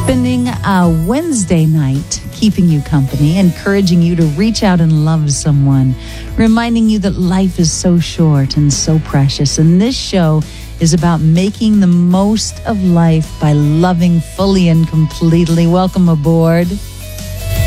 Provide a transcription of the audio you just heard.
Spending a Wednesday night keeping you company, encouraging you to reach out and love someone, reminding you that life is so short and so precious. And this show is about making the most of life by loving fully and completely. Welcome aboard.